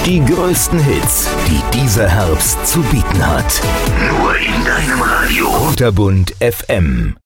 Die größten Hits, die dieser Herbst zu bieten hat. Nur in deinem Radio. Unterbund FM.